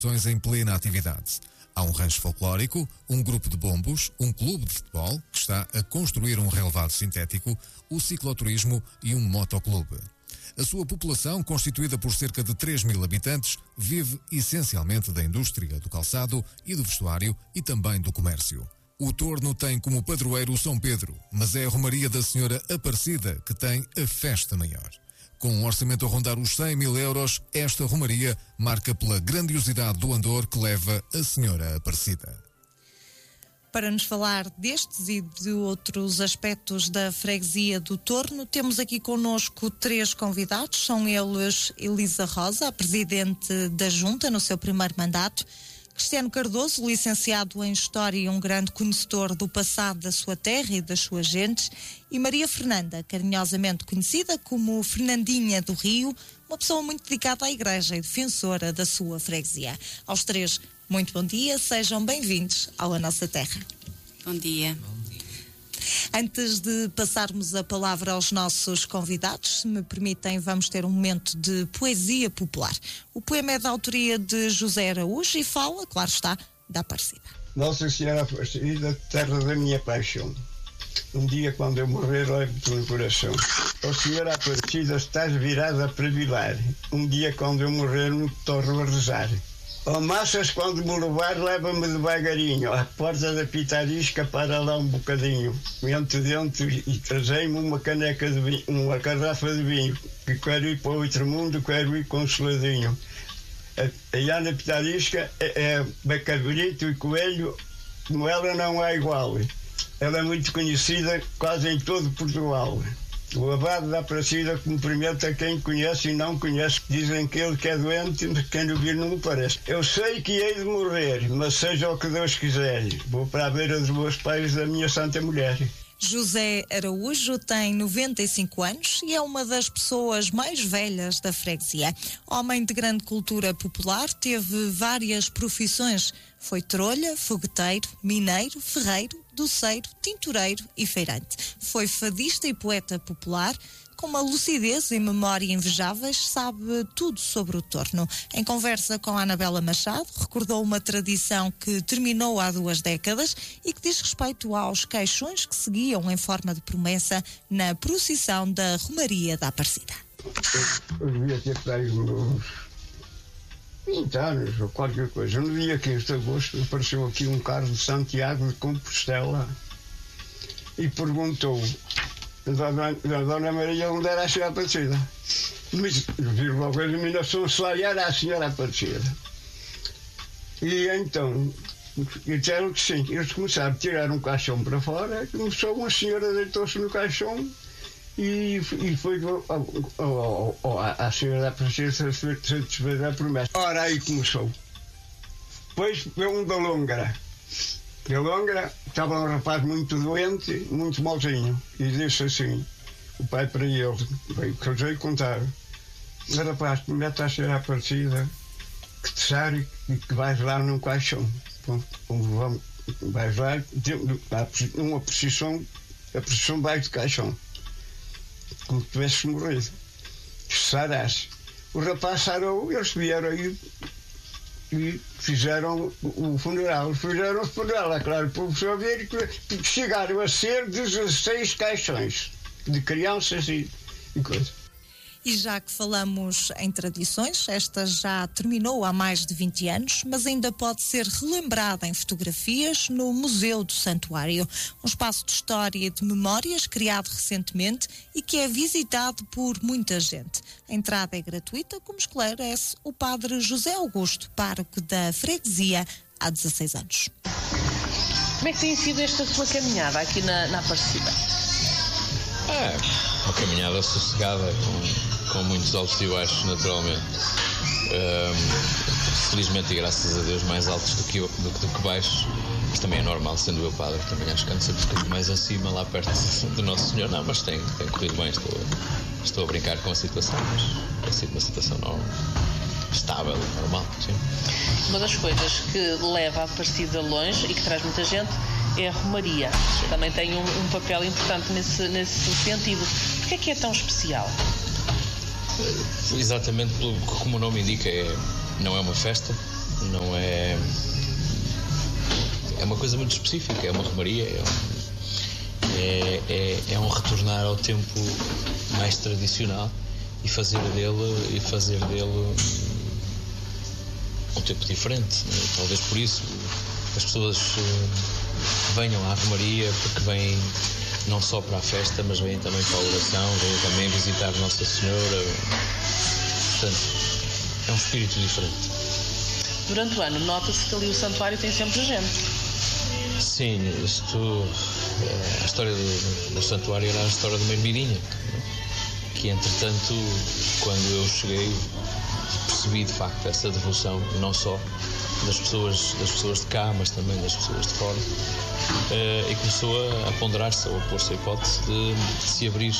em plena atividade. Há um rancho folclórico, um grupo de bombos, um clube de futebol que está a construir um relevado sintético, o cicloturismo e um motoclube. A sua população, constituída por cerca de 3.000 habitantes, vive essencialmente da indústria, do calçado e do vestuário e também do comércio. O Torno tem como padroeiro São Pedro, mas é a Romaria da Senhora Aparecida que tem a festa maior. Com um orçamento a rondar os 100.000 euros, esta romaria marca pela grandiosidade do andor que leva a Senhora Aparecida. Para nos falar destes e de outros aspectos da freguesia do Torno, temos aqui connosco 3 convidados. São eles Elisa Rosa, a presidente da Junta no seu primeiro mandato, Cristiano Cardoso, licenciado em História e um grande conhecedor do passado da sua terra e das suas gentes, e Maria Fernanda, carinhosamente conhecida como Fernandinha do Rio, uma pessoa muito dedicada à Igreja e defensora da sua freguesia. Aos 3, muito bom dia, sejam bem-vindos ao A Nossa Terra. Bom dia. Antes de passarmos a palavra aos nossos convidados, se me permitem, vamos ter um momento de poesia popular. O poema é da autoria de José Araújo e fala, claro está, da Aparecida. Nossa Senhora Aparecida, terra da minha paixão. Um dia quando eu morrer, levo-te no coração. Ó Senhora Aparecida, estás virada para vilar. Um dia quando eu morrer, me torno a rezar. Ó massas, quando me levar, leva-me devagarinho à porta da pitarisca para lá um bocadinho. Entro dentro e trazei-me uma caneca de vinho, uma garrafa de vinho, que quero ir para outro mundo, quero ir consoladinho. A na pitarisca é cabrito e coelho, como ela não há igual. Ela é muito conhecida quase em todo Portugal. O abade da Aparecida cumprimenta quem conhece e não conhece. Dizem que ele que é doente, mas quem o vir não me parece. Eu sei que hei de morrer, mas seja o que Deus quiser. Vou para a beira dos meus pais da minha santa mulher. José Araújo tem 95 anos e é uma das pessoas mais velhas da freguesia. Homem de grande cultura popular, teve várias profissões. Foi trolha, fogueteiro, mineiro, ferreiro, doceiro, tintureiro e feirante. Foi fadista e poeta popular. Com uma lucidez e memória invejáveis, sabe tudo sobre o Torno. Em conversa com a Anabela Machado, recordou uma tradição que terminou há 2 décadas e que diz respeito aos caixões que seguiam em forma de promessa na procissão da Romaria da Aparecida. Eu devia ter para aí uns 20 anos ou qualquer coisa. No dia 15 de agosto apareceu aqui um carro de Santiago de Compostela e perguntou a Dona Maria onde era a Senhora Aparecida. Mas viu logo a iluminação solar e era a Senhora Aparecida. E então disseram que sim. Eles começaram a tirar um caixão para fora, começou uma senhora, deitou-se no caixão e foi a Senhora Aparecida satisfeita a promessa. Ora, aí começou. Depois veio um da Longra. De Longra estava um rapaz muito doente, muito malzinho, e disse assim, o pai para ele, que eu contava, rapaz, promete à Senhora Aparecida que te sai e que vais lá num caixão. Vais lá, numa procissão, a procissão vai de caixão, como se tivesse morrido, que sarasse. O rapaz sarou, eles vieram aí e fizeram o funeral. Fizeram o funeral, é claro, para o senhor ver que chegaram a ser 16 caixões de crianças e coisas. E já que falamos em tradições, esta já terminou há mais de 20 anos, mas ainda pode ser relembrada em fotografias no Museu do Santuário, um espaço de história e de memórias criado recentemente e que é visitado por muita gente. A entrada é gratuita, como esclarece o padre José Augusto, pároco da freguesia, há 16 anos. Como é que tem sido esta sua caminhada aqui na Aparecida? Uma caminhada sossegada, com muitos altos e baixos, naturalmente. Felizmente e graças a Deus mais altos do que baixos, mas também é normal, sendo eu padre, também acho que ando sempre um bocadinho mais acima, lá perto do Nosso Senhor. Não, mas tem corrido bem, estou a brincar com a situação, mas tem sido uma situação estável, normal, sim. Uma das coisas que leva a Aparecida longe e que traz muita gente é a Romaria. Também tem um papel importante nesse sentido. Porquê é que é tão especial? Exatamente como o nome indica, não é uma festa, não é... É uma coisa muito específica, é uma romaria, é um retornar ao tempo mais tradicional e fazer dele um tempo diferente. Talvez por isso as pessoas venham à romaria, porque vêm não só para a festa, mas vêm também para a oração, vêm também visitar Nossa Senhora. Portanto, é um espírito diferente. Durante o ano, nota-se que ali o santuário tem sempre gente. Sim, a história do santuário era a história de uma ermidinha, que entretanto, quando eu cheguei, percebi de facto essa devoção, não só das pessoas de cá, mas também das pessoas de fora, e começou a ponderar-se, ou a pôr-se a hipótese de se abrir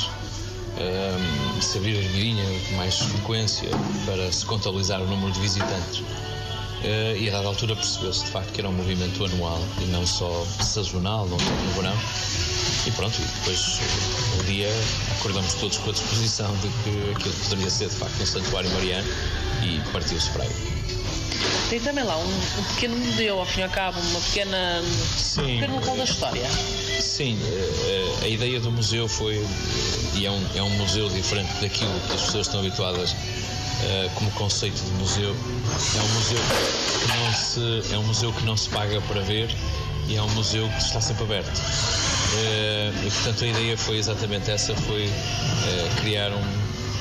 a ermidinha com mais frequência para se contabilizar o número de visitantes. E a dada altura percebeu-se de facto que era um movimento anual e não só sazonal, não só no verão. E pronto, e depois um dia acordamos todos com a disposição de que aquilo poderia ser de facto um santuário mariano e partiu-se para aí. Tem também lá um pequeno museu, ao fim e ao cabo, um pequeno local da história. Sim, a ideia do museu foi, e é um museu diferente daquilo que as pessoas estão habituadas como conceito de museu. É um museu que não se paga para ver e é um museu que está sempre aberto. E portanto a ideia foi exatamente essa, foi criar um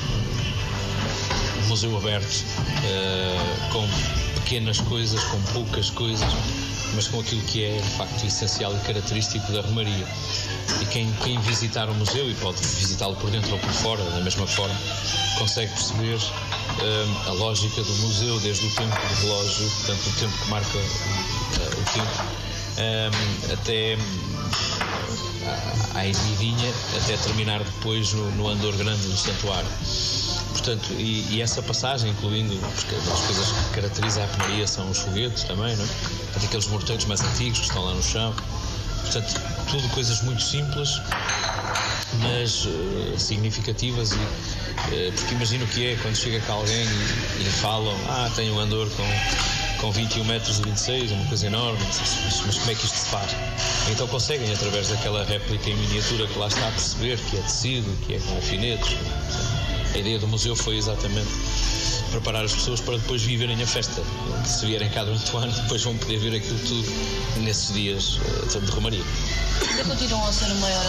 museu aberto com pequenas coisas, com poucas coisas, mas com aquilo que é de facto essencial e característico da romaria. E quem visitar o museu, e pode visitá-lo por dentro ou por fora, da mesma forma, consegue perceber a lógica do museu, desde o tempo do relógio, portanto o tempo que marca o tempo, até à ermidinha, até terminar depois no andor grande do santuário. Portanto, e essa passagem, incluindo, porque uma das coisas que caracteriza a romaria são os foguetes também, não é? Portanto, aqueles morteiros mais antigos que estão lá no chão. Portanto, tudo coisas muito simples, mas significativas, porque imagino o que é quando chega cá alguém e lhe falam, tem um andor com 21 metros e 26, uma coisa enorme, mas como é que isto se faz? Então conseguem, através daquela réplica em miniatura que lá está, a perceber que é tecido, que é com alfinetes. A ideia do museu foi exatamente preparar as pessoas para depois viverem a festa. Se vierem cá durante o ano, depois vão poder ver aquilo tudo nesses dias de romaria. Ainda continuam a ser o maior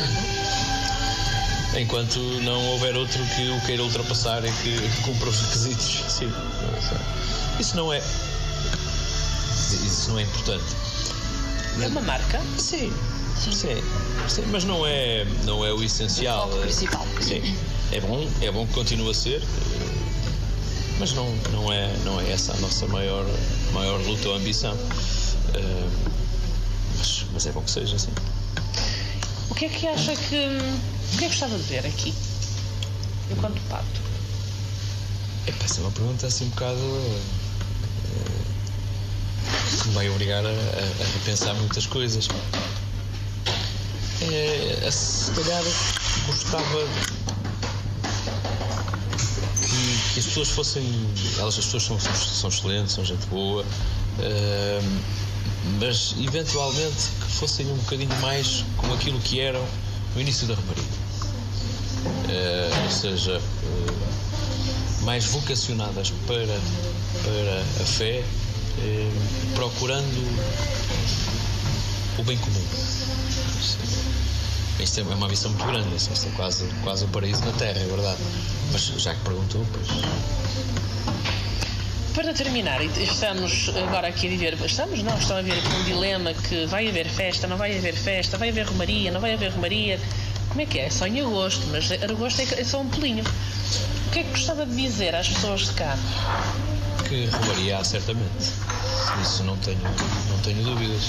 enquanto não houver outro que o queira ultrapassar e que cumpra os requisitos. Sim. Isso não é importante. É uma marca? Sim, mas não é o essencial. O foco principal. Sim. É bom que continue a ser, mas não é essa a nossa maior luta ou ambição. Mas é bom que seja assim. O que é que acha que... O que é que gostava de ver aqui, enquanto pato? Essa é uma pergunta assim um bocado que me vai obrigar a repensar muitas coisas. Se calhar gostava que as pessoas fossem... As pessoas são excelentes, são gente boa, mas eventualmente que fossem um bocadinho mais como aquilo que eram no início da romaria. Ou seja, mais vocacionadas para a fé, procurando o bem comum. Isto é uma missão muito grande, isto é quase o paraíso na Terra, é verdade. Mas já que perguntou, pois... Para terminar, estamos agora aqui a viver... Estão a ver aqui um dilema que vai haver festa, não vai haver festa, vai haver romaria, não vai haver romaria. Como é que é? É só em agosto, mas agosto é só um pelinho. O que é que gostava de dizer às pessoas de cá? Que romaria há, certamente. Isso não tenho dúvidas.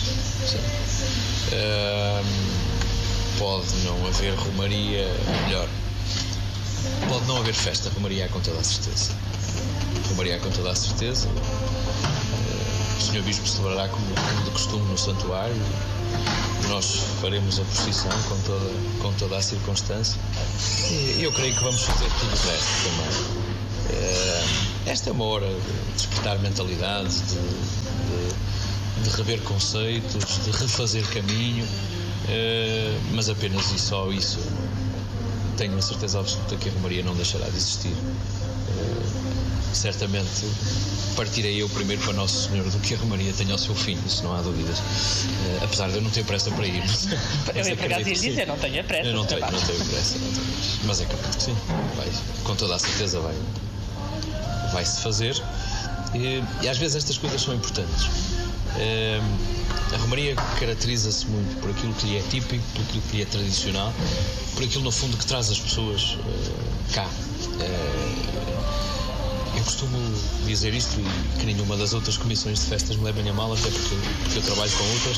Pode não haver romaria, melhor. Pode não haver festa, romaria há com toda a certeza. Romaria há com toda a certeza. O Sr. Bispo celebrará como de costume no santuário. Nós faremos a procissão com toda a circunstância. E eu creio que vamos fazer tudo o resto também. esta é uma hora de despertar mentalidades, de rever conceitos, de refazer caminho, mas apenas e só isso tenho a certeza absoluta que a Romaria não deixará de existir. Certamente partirei eu primeiro para Nosso Senhor do que a Romaria tenha o seu fim, isso não há dúvidas, apesar de eu não ter pressa para ir. Eu ia pegar e dizer, não tenho pressa. Eu não tenho pressa, mas acredito que sim, com toda a certeza vai-se fazer, e às vezes estas coisas são importantes. A Romaria caracteriza-se muito por aquilo que lhe é típico, por aquilo que lhe é tradicional, por aquilo no fundo que traz as pessoas cá. Eu costumo dizer isto, e que nenhuma das outras comissões de festas me levem a mal, até porque eu trabalho com outras.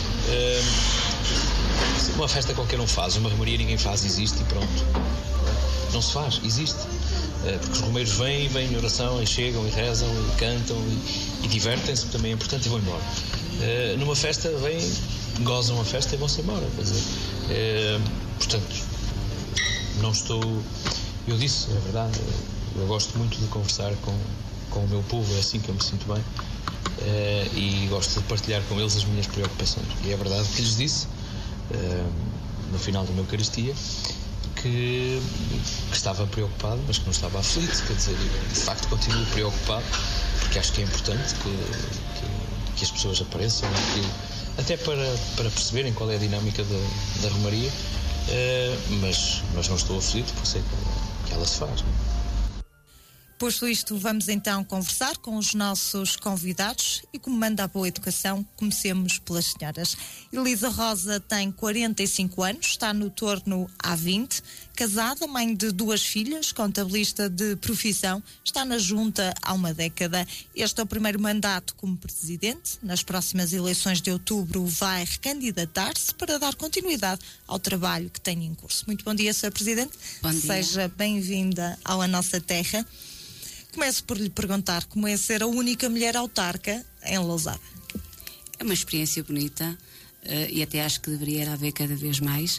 Uma festa qualquer não faz, uma romaria ninguém faz, existe e pronto. Não se faz, existe. Porque os romeiros vêm em oração, e chegam, e rezam, e cantam, e divertem-se, que também é importante, e vão embora. Numa festa vêm, gozam a festa e vão-se embora. Quer dizer, portanto, não estou... Eu disse, é verdade, eu gosto muito de conversar com o meu povo, é assim que eu me sinto bem, e gosto de partilhar com eles as minhas preocupações. E é verdade que lhes disse, no final de uma Eucaristia, que estava preocupado, mas que não estava aflito. Quer dizer, de facto continuo preocupado, porque acho que é importante que as pessoas apareçam, até para perceberem qual é a dinâmica da Romaria, mas não estou aflito, porque sei que ela se faz. Posto isto, vamos então conversar com os nossos convidados e, como manda a boa educação, comecemos pelas senhoras. Elisa Rosa tem 45 anos, está no torno há 20, casada, mãe de 2 filhas, contabilista de profissão, está na junta há uma década. Este é o primeiro mandato como presidente. Nas próximas eleições de outubro vai recandidatar-se para dar continuidade ao trabalho que tem em curso. Muito bom dia, Sra. Presidente. Bom dia. Seja bem-vinda ao A Nossa Terra. Começo por lhe perguntar como é ser a única mulher autarca em Lousada. É uma experiência bonita, e até acho que deveria haver cada vez mais.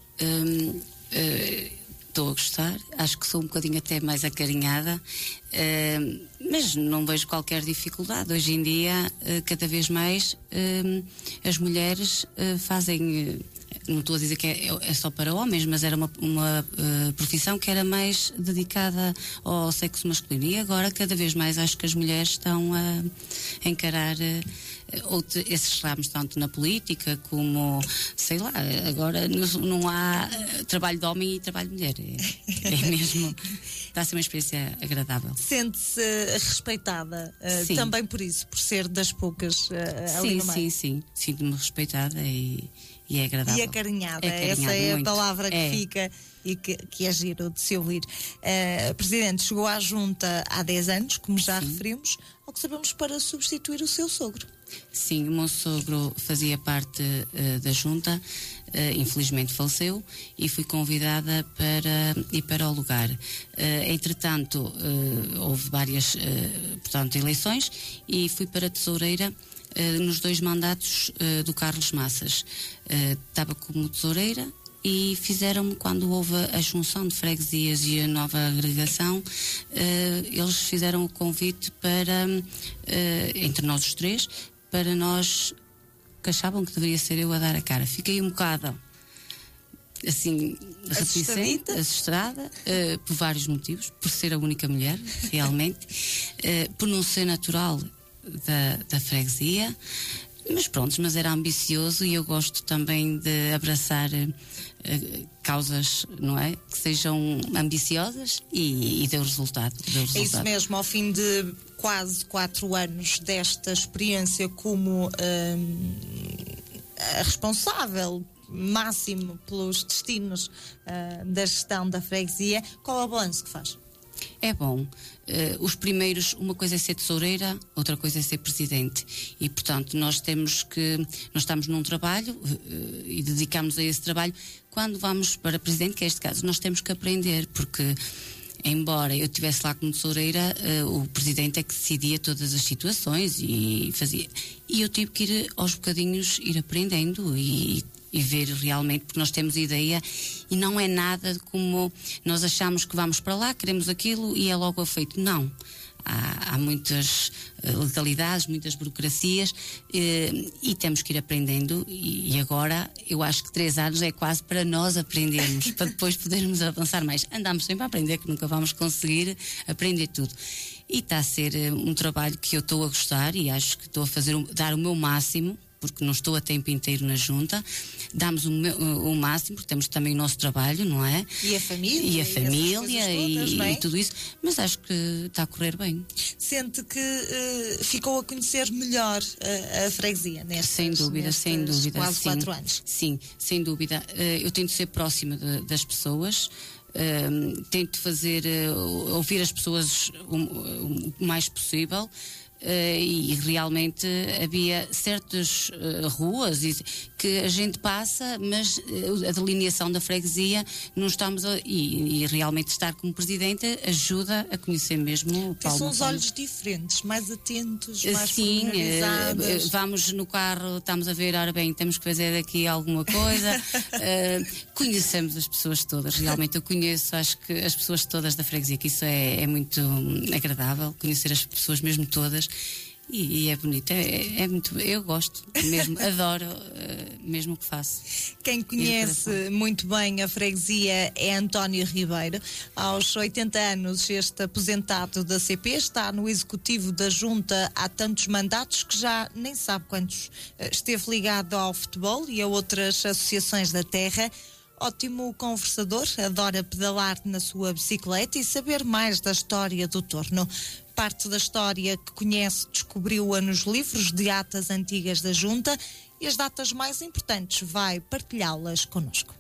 Estou a gostar, acho que sou um bocadinho até mais acarinhada, mas não vejo qualquer dificuldade. Hoje em dia, cada vez mais, as mulheres fazem... Não estou a dizer que é só para homens, mas era uma profissão que era mais dedicada ao sexo masculino. E agora, cada vez mais, acho que as mulheres estão a encarar esses ramos, tanto na política como, sei lá, agora não há trabalho de homem e trabalho de mulher. É mesmo, está a ser uma experiência agradável. Sente-se respeitada também por isso, por ser das poucas ali no meio? Sim. Sinto-me respeitada e é agradável. E acarinhada, essa é a palavra que fica e que é giro de se ouvir. Presidente, chegou à junta há 10 anos, como já referimos, ao que sabemos, para substituir o seu sogro. Sim, o meu sogro fazia parte da junta, infelizmente faleceu, e fui convidada para ir para o lugar. Entretanto, houve várias eleições, e fui para a tesoureira nos 2 mandatos do Carlos Massas. Estava como tesoureira e fizeram-me, quando houve a junção de freguesias e a nova agregação, eles fizeram o convite para, entre nós os 3, para nós, que achavam que deveria ser eu a dar a cara. Fiquei um bocado assim, reticente, assustada, por vários motivos, por ser a única mulher, realmente, por não ser natural da freguesia, mas era ambicioso, e eu gosto também de abraçar causas, não é? Que sejam ambiciosas e deu resultado. É isso mesmo, ao fim de quase 4 anos desta experiência como a responsável máximo pelos destinos da gestão da freguesia, qual é o balanço que faz? É bom. Os primeiros, uma coisa é ser tesoureira, outra coisa é ser presidente. E, portanto, nós estamos num trabalho e dedicamos a esse trabalho. Quando vamos para presidente, que é este caso, nós temos que aprender, porque, embora eu estivesse lá como tesoureira, o presidente é que decidia todas as situações e fazia. E eu tive que ir aos bocadinhos, ir aprendendo e ver realmente, porque nós temos ideia e não é nada como nós achamos que vamos para lá, queremos aquilo e é logo feito. Não. há muitas legalidades, muitas burocracias, e temos que ir aprendendo, e agora eu acho que 3 anos é quase para nós aprendermos, para depois podermos avançar mais. Andamos sempre a aprender, que nunca vamos conseguir aprender tudo. E está a ser um trabalho que eu estou a gostar, e acho que estou a dar o meu máximo, porque não estou a tempo inteiro na junta. Damos o máximo, porque temos também o nosso trabalho, não é? E a família. E a família, todas, e tudo isso. Mas acho que está a correr bem. Sente que ficou a conhecer melhor a freguesia nestes sem dúvida. Quase sim, 4 anos. Sim, sem dúvida. Eu tento ser próxima das pessoas. Tento ouvir as pessoas o mais possível. E realmente havia certas ruas que a gente passa, mas a delineação da freguesia não estamos e realmente estar como presidente ajuda a conhecer mesmo o Paulo. São os olhos diferentes, mais atentos, mais sim, pormenorizados. Vamos no carro, estamos a ver, ora bem, temos que fazer aqui alguma coisa. Conhecemos as pessoas todas, realmente eu conheço, acho que as pessoas todas da freguesia, que isso é muito agradável, conhecer as pessoas mesmo todas. E é bonito, é muito, eu gosto mesmo, adoro mesmo o que faço. Quem conhece muito bem a freguesia é António Ribeiro. Aos 80 anos, este aposentado da CP está no executivo da junta há tantos mandatos que já nem sabe quantos. Esteve ligado ao futebol e a outras associações da terra. Ótimo conversador, adora pedalar na sua bicicleta e saber mais da história do Torno. Parte da história que conhece descobriu-a nos livros de atas antigas da junta e as datas mais importantes vai partilhá-las connosco.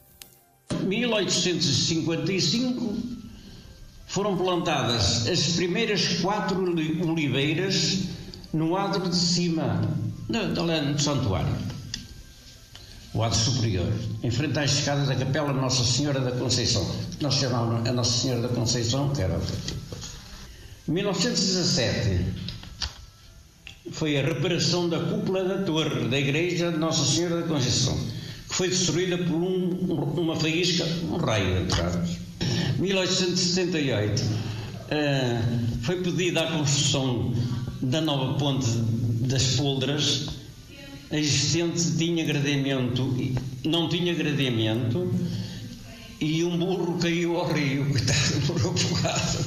1855 foram plantadas as primeiras 4 oliveiras no adro de cima, no santuário. O adro superior, em frente às escadas da capela Nossa Senhora da Conceição. Nós chamávamos a Nossa Senhora da Conceição, que era outra. Em 1917 foi a reparação da cúpula da torre da igreja de Nossa Senhora da Conceição, que foi destruída por uma faísca, um raio, entre aspas. Em 1878 foi pedida a construção da nova ponte das Poldras. A existente tinha gradeamento, não tinha gradeamento, e um burro caiu ao rio, coitado, morreu afogado.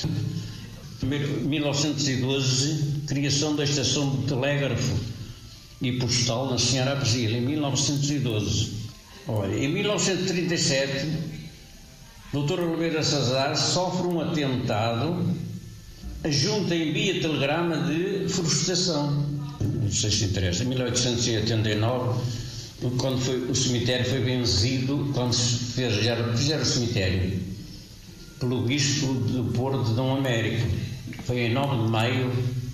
1912, criação da estação de telégrafo e postal na Senhora Apesila, em 1912. Olha, em 1937, Dr. Oliveira Sazar sofre um atentado, a junta envia telegrama de frustração. Não sei se interessa. Em 1889, quando o cemitério foi benzido, quando fizeram o cemitério pelo bispo do Porto de Dom Américo, foi em 9 de maio,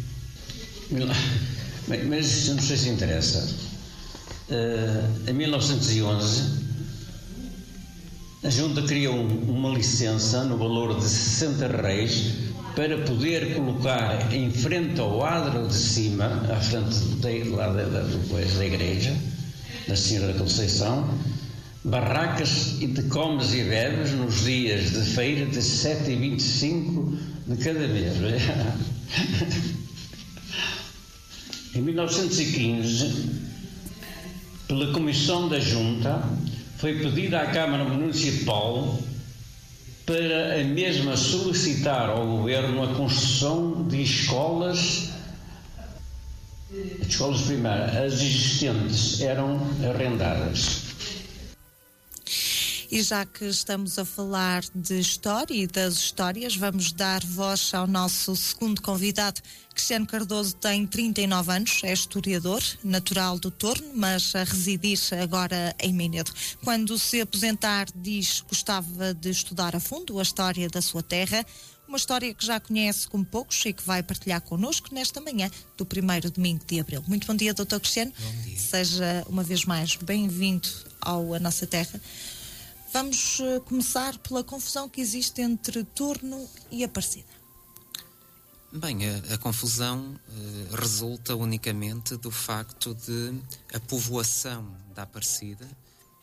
mas não sei se interessa. Em 1911, a junta criou uma licença no valor de 60 reis para poder colocar em frente ao adro de cima, à frente da igreja, da Senhora da Conceição, barracas de comes e bebes nos dias de feira de 7 e 25 de cada mês. Em 1915, pela Comissão da Junta, foi pedida à Câmara Municipal para a mesma solicitar ao Governo a construção de escolas primárias. As existentes eram arrendadas. E já que estamos a falar de história e das histórias, vamos dar voz ao nosso segundo convidado. Cristiano Cardoso tem 39 anos, é historiador, natural do Torno, mas a residir agora em Minedo. Quando se aposentar, diz que gostava de estudar a fundo a história da sua terra, uma história que já conhece como poucos e que vai partilhar connosco nesta manhã do 1º domingo de abril. Muito bom dia, Dr. Cristiano. Bom dia. Seja uma vez mais bem-vindo à nossa terra. Vamos começar pela confusão que existe entre Torno e Aparecida. Bem, a confusão resulta unicamente do facto de a povoação da Aparecida,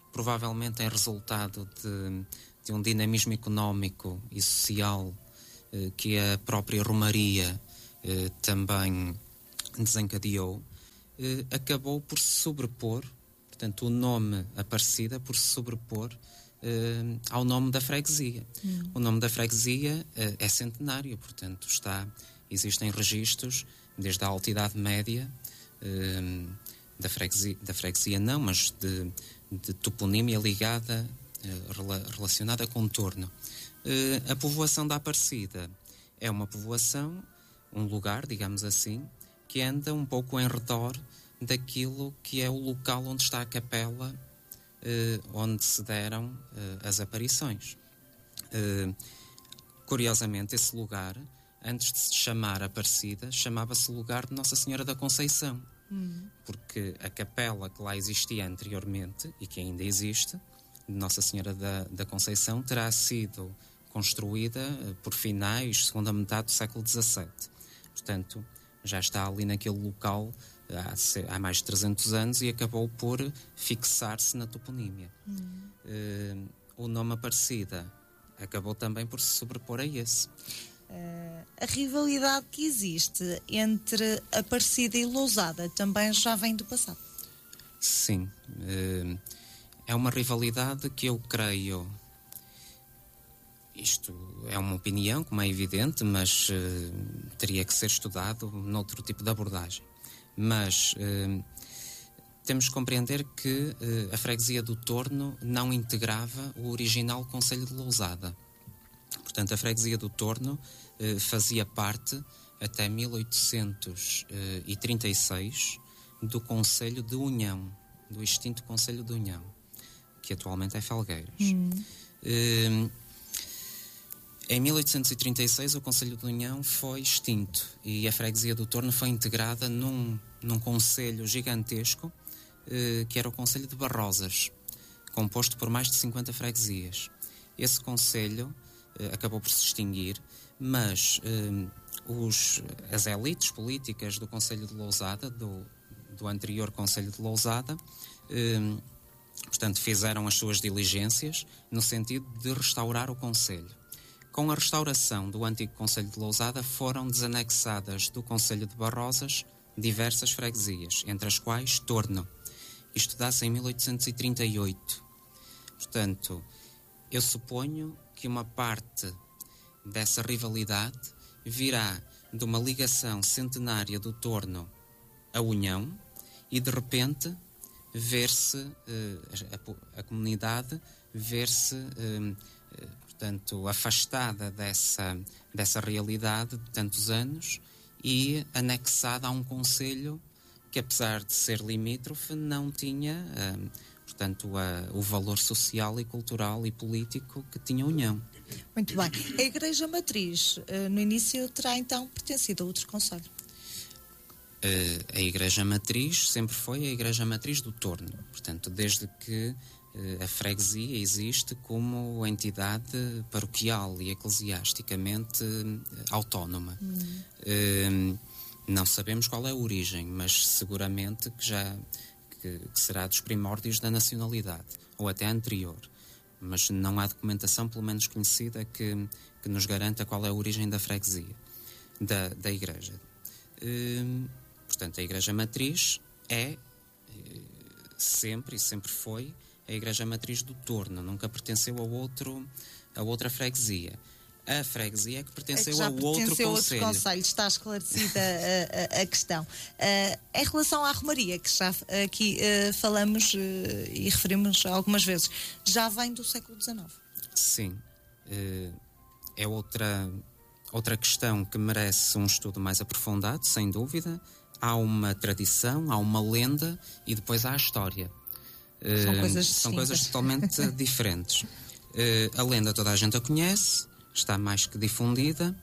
provavelmente em resultado de um dinamismo económico e social que a própria Romaria também desencadeou, acabou por se sobrepor, portanto, o nome Aparecida por se sobrepor ao nome da freguesia. O nome da freguesia é centenário, portanto, existem registros desde a Alta Idade Média, da freguesia não, mas de toponímia ligada, relacionada com Torno. A povoação da Aparecida é uma povoação, um lugar, digamos assim, que anda um pouco em redor daquilo que é o local onde está a capela, onde se deram as aparições. Curiosamente, esse lugar, antes de se chamar Aparecida, chamava-se lugar de Nossa Senhora da Conceição, porque a capela que lá existia anteriormente, e que ainda existe, de Nossa Senhora da Conceição, terá sido construída por finais, segunda metade do século XVII. Portanto, já está ali naquele local há mais de 300 anos e acabou por fixar-se na toponímia. O nome Aparecida acabou também por se sobrepor a esse. A rivalidade que existe entre Aparecida e Lousada também já vem do passado. Sim. É uma rivalidade que eu creio... Isto é uma opinião, como é evidente, mas teria que ser estudado noutro tipo de abordagem. Mas temos que compreender que a freguesia do Torno não integrava o original concelho de Lousada. Portanto, a freguesia do Torno fazia parte, até 1836, do concelho de Unhão, do extinto concelho de Unhão, que atualmente é Felgueiras. Em 1836 o Concelho de Unhão foi extinto e a freguesia do Torno foi integrada num concelho gigantesco, que era o Concelho de Barrosas, composto por mais de 50 freguesias. Esse concelho acabou por se extinguir, mas as elites políticas do Concelho de Lousada, do anterior Concelho de Lousada, portanto, fizeram as suas diligências no sentido de restaurar o concelho. Com a restauração do antigo Concelho de Lousada foram desanexadas do Concelho de Barrosas diversas freguesias, entre as quais Torno. Isto dá-se em 1838. Portanto, eu suponho que uma parte dessa rivalidade virá de uma ligação centenária do Torno à Unhão e, de repente, ver-se, a comunidade ver-se... portanto, afastada dessa realidade de tantos anos e anexada a um concelho que, apesar de ser limítrofe, não tinha, portanto, o valor social e cultural e político que tinha a União. Muito bem. A Igreja Matriz, no início, terá então pertencido a outro concelho? A Igreja Matriz sempre foi a Igreja Matriz do Torno. Portanto, desde que a freguesia existe como entidade paroquial e eclesiasticamente autónoma. Não sabemos qual é a origem, mas seguramente que será dos primórdios da nacionalidade, ou até anterior. Mas não há documentação, pelo menos conhecida, que nos garanta qual é a origem da freguesia, da igreja. Portanto, a Igreja Matriz é sempre foi a Igreja Matriz do Torno, nunca pertenceu a outra freguesia. A freguesia é que pertenceu a outro concelho. Está esclarecida a questão. Em relação à Romaria, que já aqui falamos e referimos algumas vezes, já vem do século XIX. Sim. É outra questão que merece um estudo mais aprofundado, sem dúvida. Há uma tradição, há uma lenda e depois há a história. São coisas totalmente diferentes. A lenda toda a gente a conhece, está mais que difundida.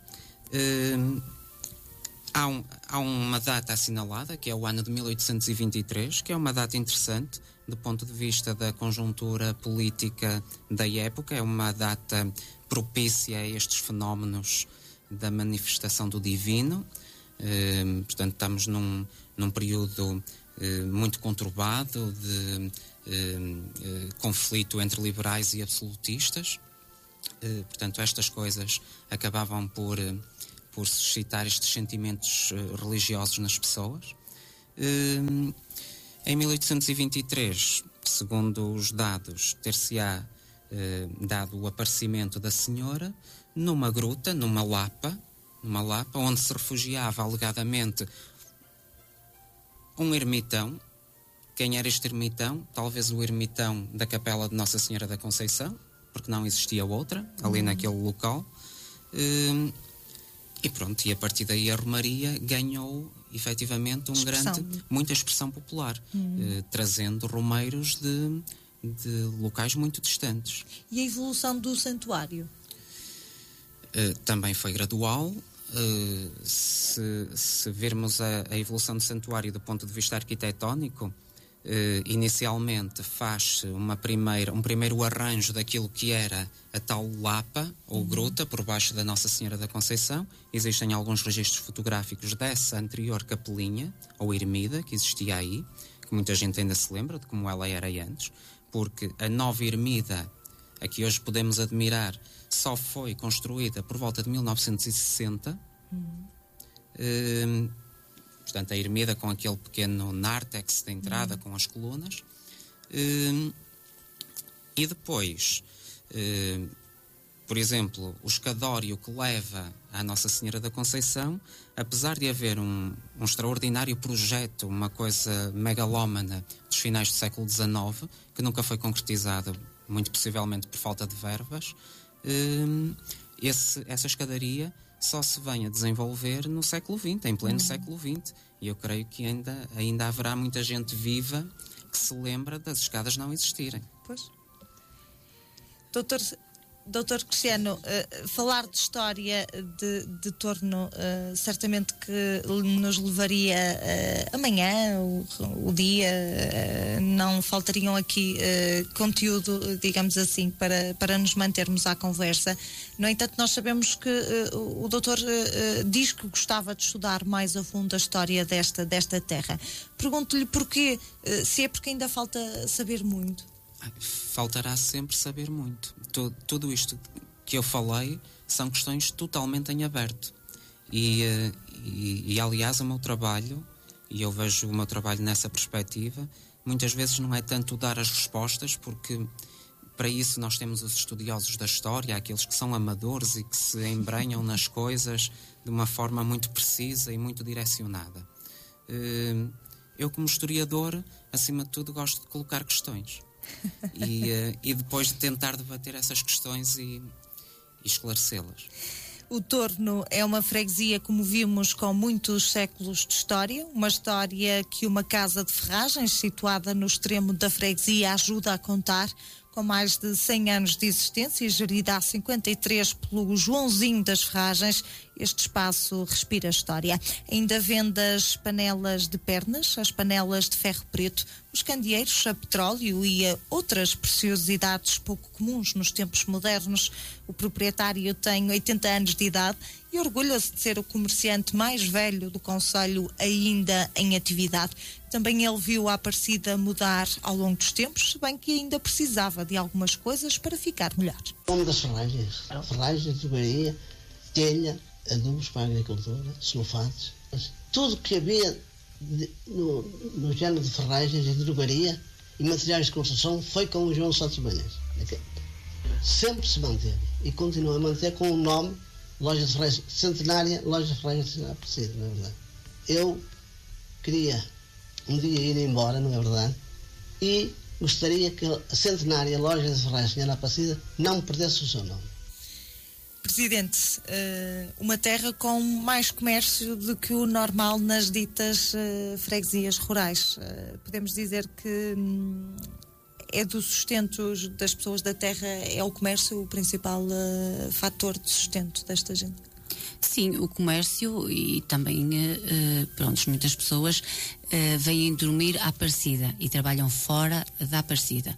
Há uma data assinalada, que é o ano de 1823, que é uma data interessante do ponto de vista da conjuntura política da época. É uma data propícia a estes fenómenos da manifestação do divino. Portanto, estamos num período muito conturbado de conflito entre liberais e absolutistas. Portanto, estas coisas acabavam por suscitar estes sentimentos religiosos nas pessoas. Em 1823, segundo os dados, ter-se-á dado o aparecimento da senhora numa gruta, numa lapa, onde se refugiava alegadamente um ermitão. Quem era este ermitão? Talvez o ermitão da capela de Nossa Senhora da Conceição, porque não existia outra ali naquele local. E pronto, e a partir daí a Romaria ganhou efetivamente muita expressão popular, trazendo romeiros de locais muito distantes. E a evolução do santuário? Também foi gradual. Se virmos a evolução do santuário do ponto de vista arquitetónico, inicialmente faz-se um primeiro arranjo daquilo que era a tal lapa ou gruta por baixo da Nossa Senhora da Conceição. Existem alguns registros fotográficos dessa anterior capelinha ou ermida que existia aí, que muita gente ainda se lembra de como ela era antes, porque a nova ermida a que hoje podemos admirar só foi construída por volta de 1960. Portanto, a ermida com aquele pequeno nártex de entrada com as colunas. E depois, por exemplo, o escadório que leva à Nossa Senhora da Conceição, apesar de haver um extraordinário projeto, uma coisa megalómana dos finais do século XIX, que nunca foi concretizada, muito possivelmente por falta de verbas, essa escadaria só se vem a desenvolver no século XX, em pleno século XX. E eu creio que ainda haverá muita gente viva que se lembra das escadas não existirem. Pois. Doutor Cristiano, falar de história de Torno certamente que nos levaria amanhã, o dia, não faltariam aqui conteúdo, digamos assim, para nos mantermos à conversa. No entanto, nós sabemos que o doutor diz que gostava de estudar mais a fundo a história desta terra. Pergunto-lhe porquê, se é porque ainda falta saber muito. Faltará sempre saber muito. Tudo isto que eu falei são questões totalmente em aberto. E aliás, o meu trabalho, e eu vejo o meu trabalho nessa perspectiva, muitas vezes não é tanto dar as respostas, porque para isso nós temos os estudiosos da história, aqueles que são amadores e que se embrenham nas coisas de uma forma muito precisa e muito direcionada. Eu, como historiador, acima de tudo, gosto de colocar questões. E depois de tentar debater essas questões e esclarecê-las. O Torno é uma freguesia, como vimos, com muitos séculos de história, uma história que uma casa de ferragens situada no extremo da freguesia ajuda a contar, com mais de 100 anos de existência, gerida há 53 pelo Joãozinho das Ferragens. Este espaço respira história. Ainda vende as panelas de pernas, as panelas de ferro preto, os candeeiros a petróleo e a outras preciosidades pouco comuns nos tempos modernos. O proprietário tem 80 anos de idade e orgulha-se de ser o comerciante mais velho do concelho ainda em atividade. Também ele viu a Aparecida mudar ao longo dos tempos, se bem que ainda precisava de algumas coisas para ficar melhor. O nome das ferragens, drogaria, telha, adubos para a agricultura, sulfatos, tudo que havia no género de ferragens e drogaria e materiais de construção foi com o João Santos Banhas. Sempre se manteve e continua a manter com o nome Loja de Ferragens Centenária, Loja de Ferragens de Aparecida, não é verdade? Eu queria um dia ir embora, não é verdade? E gostaria que a Centenária Loja de Ferragens de Aparecida não perdesse o seu nome. Presidente, uma terra com mais comércio do que o normal nas ditas freguesias rurais. Podemos dizer que é do sustento das pessoas da terra, é o comércio o principal fator de sustento desta gente? Sim, o comércio e também, muitas pessoas vêm dormir à Aparecida e trabalham fora da Aparecida.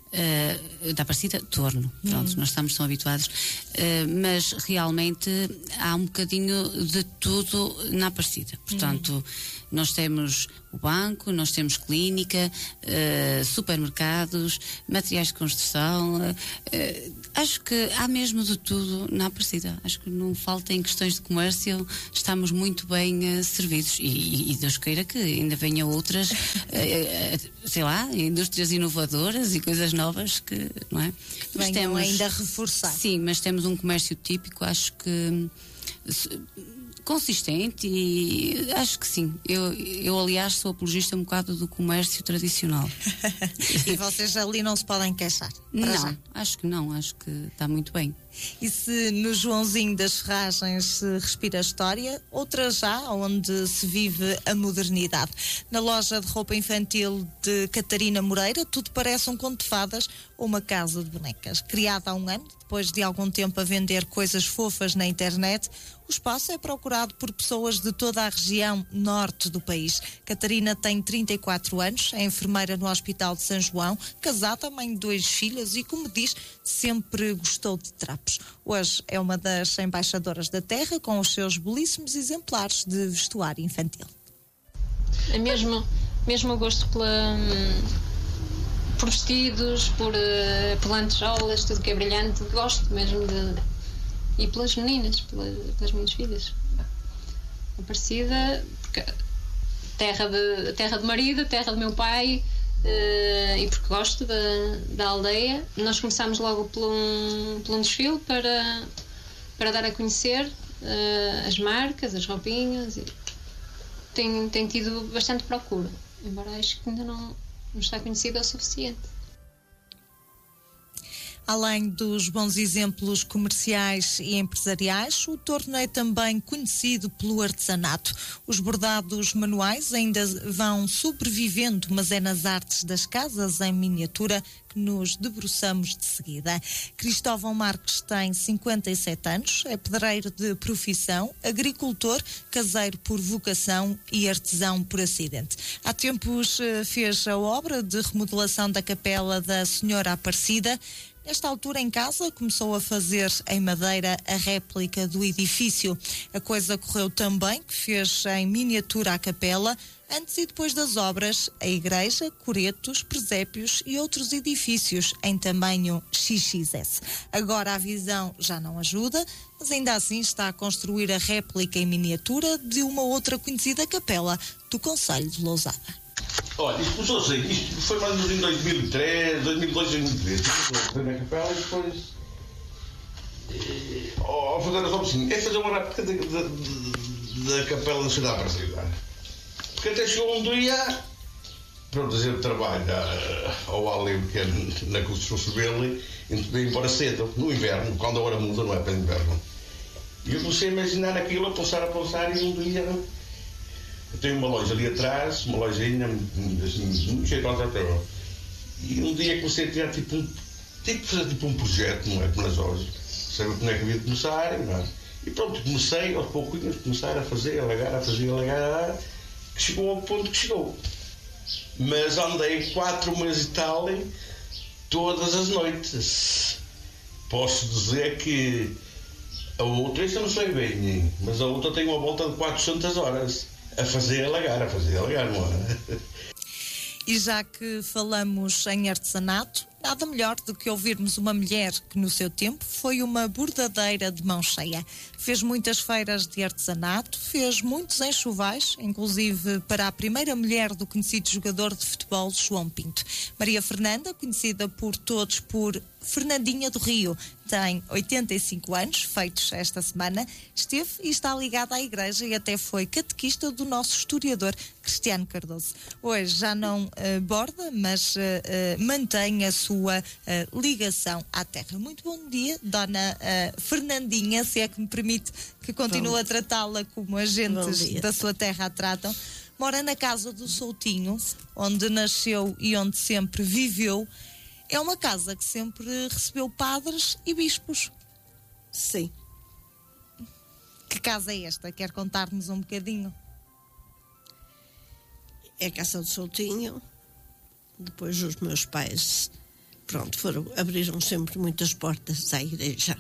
Torno, pronto, nós estamos tão habituados, mas realmente há um bocadinho de tudo na Aparecida. Portanto, nós temos o banco, nós temos clínica, supermercados, materiais de construção, acho que há mesmo de tudo na Aparecida. Acho que não falta em questões de comércio, estamos muito bem servidos e Deus queira que ainda venham outras, sei lá, indústrias inovadoras e coisas novas que, não é? Mas temos ainda reforçar. Sim, mas temos um comércio típico, acho que consistente, e acho que sim. Eu aliás sou apologista um bocado do comércio tradicional. E vocês ali não se podem queixar? Não, acho que não, acho que está muito bem. E se no Joãozinho das Ferragens se respira a história, outra já onde se vive a modernidade. Na loja de roupa infantil de Catarina Moreira, tudo parece um conto de fadas ou uma casa de bonecas. Criada há um ano, depois de algum tempo a vender coisas fofas na internet, o espaço é procurado por pessoas de toda a região norte do país. Catarina tem 34 anos, é enfermeira no Hospital de São João, casada, mãe de 2 filhas e, como diz, sempre gostou de trapos. Hoje é uma das embaixadoras da terra, com os seus belíssimos exemplares de vestuário infantil. É mesmo gosto por vestidos, por lantejoulas, tudo que é brilhante. Gosto mesmo de... E pelas meninas, pelas minhas filhas. Aparecida, porque terra de marido, terra do meu pai, e porque gosto da aldeia. Nós começámos logo por um desfile para dar a conhecer as marcas, as roupinhas. E tem tido bastante procura, embora acho que ainda não está conhecido o suficiente. Além dos bons exemplos comerciais e empresariais, o Torno é também conhecido pelo artesanato. Os bordados manuais ainda vão sobrevivendo, mas é nas artes das casas em miniatura que nos debruçamos de seguida. Cristóvão Marques tem 57 anos, é pedreiro de profissão, agricultor, caseiro por vocação e artesão por acidente. Há tempos fez a obra de remodelação da Capela da Senhora Aparecida. Nesta altura, em casa, começou a fazer em madeira a réplica do edifício. A coisa correu tão bem que fez em miniatura a capela, antes e depois das obras, a igreja, coretos, presépios e outros edifícios em tamanho XXS. Agora a visão já não ajuda, mas ainda assim está a construir a réplica em miniatura de uma outra conhecida capela do concelho de Lousada. Olha, isto começou assim, isto foi mais ou menos em 2003, 2002, 2003. Foi na capela e depois. Ao fazer as obras, é fazer uma réplica da Capela Nacional Brasileira. Porque até chegou um dia, pronto, a gente trabalha ao ar livre, que é na construção civil, e veio embora cedo, no inverno, quando a hora muda, não é para inverno. E eu comecei a imaginar aquilo, a pensar, e um dia. Eu tenho uma loja ali atrás, uma lojinha muito cheirosa até agora. E um dia comecei a tirar fazer um projeto, não é? Como nas horas. Sabe como é que havia de começar, não é? E pronto, comecei aos pouquinhos, começar a fazer, a largar, que chegou ao ponto que chegou. Mas andei 4 meses e tal, todas as noites. Posso dizer que a outra, isso eu não sei bem, mas a outra tem uma volta de 400 horas. A fazer alagar, não é? E já que falamos em artesanato, nada melhor do que ouvirmos uma mulher que no seu tempo foi uma bordadeira de mão cheia. Fez muitas feiras de artesanato, fez muitos enxovais, inclusive para a primeira mulher do conhecido jogador de futebol João Pinto. Maria Fernanda, conhecida por todos por Fernandinha do Rio, tem 85 anos, feitos esta semana, esteve e está ligada à igreja e até foi catequista do nosso historiador Cristiano Cardoso. Hoje já não borda, mas mantém a sua ligação à terra. Muito bom dia, Dona Fernandinha, se é que me permite que continue a tratá-la como agentes da sua terra a tratam. Mora na casa do Soutinho, onde nasceu e onde sempre viveu. É uma casa que sempre recebeu padres e bispos. Sim. Que casa é esta? Quer contar-nos um bocadinho? é a Casa do Soutinho. Depois os meus pais, pronto, abriram sempre muitas portas à igreja.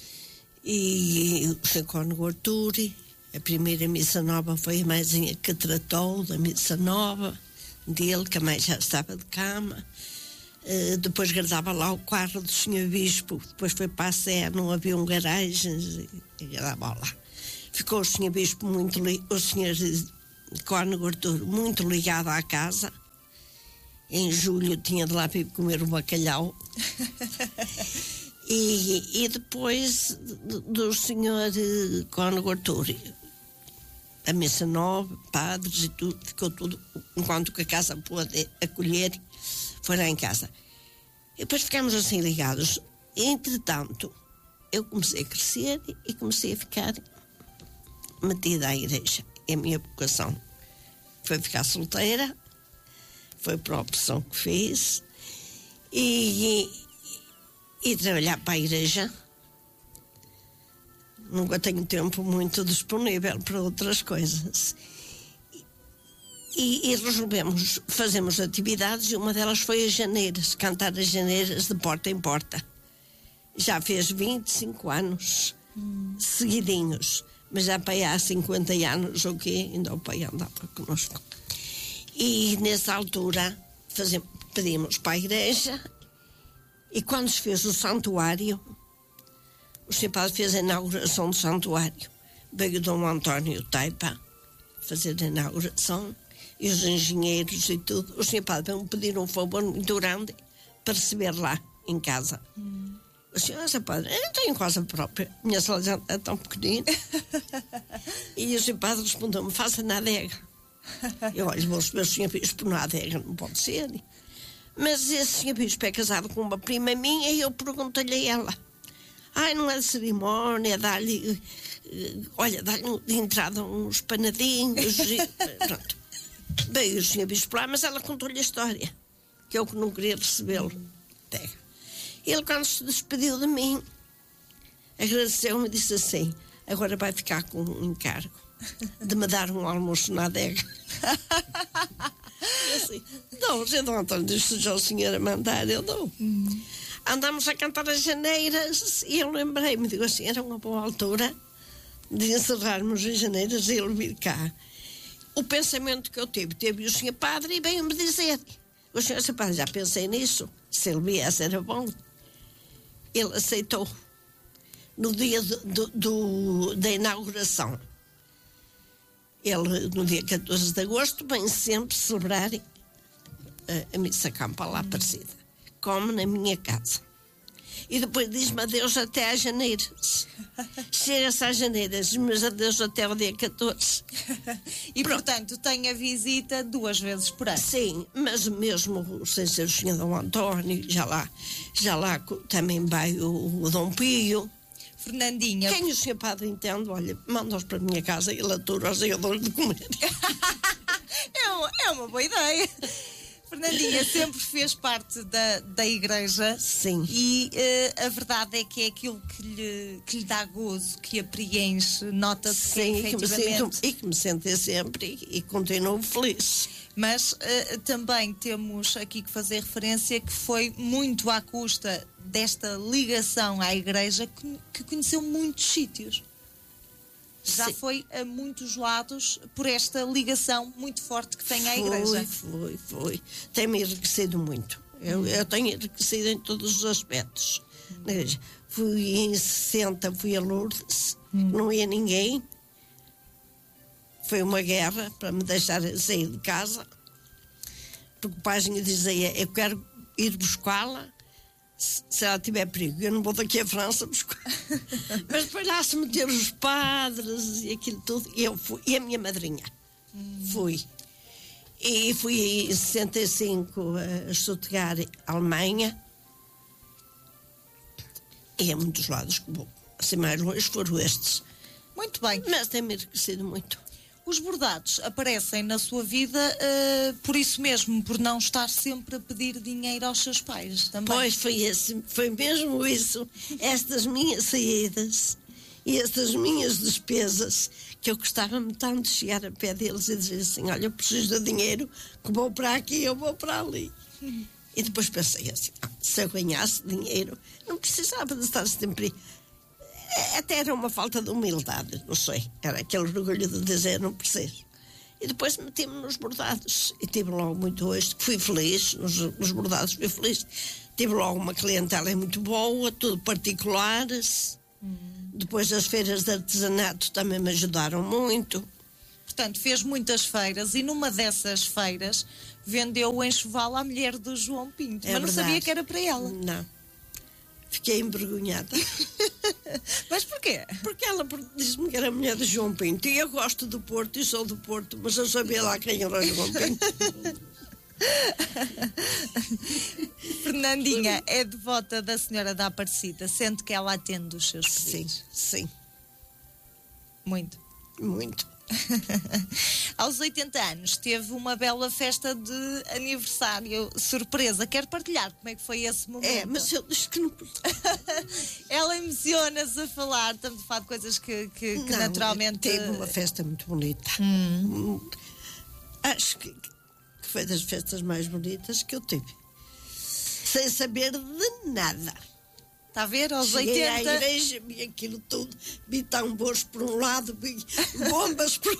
E o Sr. Cônego Arturi, a primeira missa nova foi a mãezinha que tratou da missa nova dele, que a mãe já estava de cama. Depois guardava lá o carro do Sr. Bispo, depois foi para a Sé, não havia garagens e guardava lá. Ficou o Sr. Bispo o Sr. Cônego Arturi muito ligado à casa. Em julho tinha de lá para ir comer o bacalhau. E depois do senhor Cônego Arturi, a missa nova, padres e tudo, ficou tudo, enquanto que a casa pôde acolher, foi lá em casa. E depois ficámos assim ligados. Entretanto, eu comecei a crescer e comecei a ficar metida à igreja. É a minha vocação. Foi ficar solteira, foi para a opção que fiz, e trabalhar para a igreja. Nunca tenho tempo muito disponível para outras coisas. E resolvemos, fazemos atividades, e uma delas foi as janeiras, cantar as janeiras de porta em porta. Já fez 25 anos seguidinhos, mas já para aí há 50 anos ou quê, ainda o pai andava connosco. E nessa altura pedimos para a igreja, e quando se fez o santuário, o Sr. Padre fez a inauguração do santuário. Veio Dom António Taipa fazer a inauguração, e os engenheiros e tudo. O Sr. Padre veio pedir um favor muito grande para receber lá em casa. O Sr. Padre, eu não tenho casa própria, minha sala já é tão pequenina. E o Sr. Padre respondeu-me: faça na adega. Eu olho, vou receber o Sr. Bispo na adega, não pode ser. Mas esse Sr. Bispo é casado com uma prima minha, e eu perguntei-lhe a ela: ai, não é de cerimónia, dá-lhe de entrada uns panadinhos. E, pronto. Veio o Sr. Bispo lá, mas ela contou-lhe a história, que eu que não queria recebê-lo. Ele, quando se despediu de mim, agradeceu-me e disse assim: agora vai ficar com um encargo de me dar um almoço na adega. E assim, não, o Sr. Dom António disse: já o senhor a mandar, eu dou. Andamos a cantar as janeiras, e eu lembrei-me, digo assim, era uma boa altura de encerrarmos as janeiras e ele vir cá. O pensamento que eu teve o Sr. Padre, e veio-me dizer: o Sr. Padre, já pensei nisso, se ele viesse era bom. Ele aceitou. No dia da inauguração, ele, no dia 14 de agosto, vem sempre celebrar a missa campa lá Aparecida. Come na minha casa. E depois diz-me adeus até às janeiras. Chega-se às janeiras, mas adeus até ao dia 14. E, portanto, tem a visita 2 vezes por ano. Sim, mas mesmo sem ser o Sr. Dom António, já lá também vai o Dom Pio. Fernandinha. Quem o Sr. Padre entende, olha, manda-os para a minha casa e latura-os e eu dou-lhe de comer. É uma boa ideia. Fernandinha sempre fez parte da igreja. Sim. E a verdade é que é aquilo que lhe dá gozo, que a preenche, nota-se que efetivamente... E que me sente sempre e continuo feliz. Mas também temos aqui que fazer referência que foi muito à custa desta ligação à igreja que conheceu muitos sítios. Já Sim. Foi a muitos lados por esta ligação muito forte que tem à igreja. Foi. Tem-me enriquecido muito. Eu tenho enriquecido em todos os aspectos. Fui em 60, fui a Lourdes, não ia ninguém. Foi uma guerra para me deixar sair de casa, porque o paizinho dizia: eu quero ir buscá-la se ela tiver perigo, eu não vou daqui à França buscar. Mas depois lá se meteram os padres e aquilo tudo, e eu fui, e a minha madrinha. Fui. E fui em 65 a Stuttgart, Alemanha, e a muitos lados que vou. Assim mais longe foram estes. Muito bem. Mas tem-me enriquecido muito. Os bordados aparecem na sua vida por isso mesmo, por não estar sempre a pedir dinheiro aos seus pais também. Pois foi mesmo isso. Estas minhas saídas E essas minhas despesas, que eu gostava-me tanto de chegar a pé deles e dizer assim, olha, eu preciso de dinheiro, que vou para aqui, eu vou para ali. E depois pensei assim, se eu ganhasse dinheiro, não precisava de estar sempre... Até era uma falta de humildade, não sei. Era aquele orgulho de dizer, não preciso. E depois meti-me nos bordados. E tive logo muito hoje, que fui feliz, nos bordados fui feliz. Tive logo uma clientela muito boa, tudo particulares. Depois as feiras de artesanato também me ajudaram muito. Portanto, fez muitas feiras e numa dessas feiras vendeu o enxoval à mulher do João Pinto. Mas não sabia que era para ela. Não. Fiquei envergonhada. Mas porquê? Porque ela disse-me que era a mulher do João Pinto. E eu gosto do Porto e sou do Porto, mas eu sabia lá quem era o João Pinto. Fernandinha é devota da Senhora da Aparecida, sente que ela atende os seus pedidos? Sim. Muito. Aos 80 anos teve uma bela festa de aniversário surpresa. Quer partilhar como é que foi esse momento? Mas eu disse que não... Ela emociona-se a falar. Estamos a falar de coisas que não, naturalmente... Teve uma festa muito bonita. Acho que foi das festas mais bonitas que eu tive. Sem saber de nada. Está a ver? Aos Cheguei 80... à igreja, vi aquilo tudo, vi tambores por um lado, vi bombas por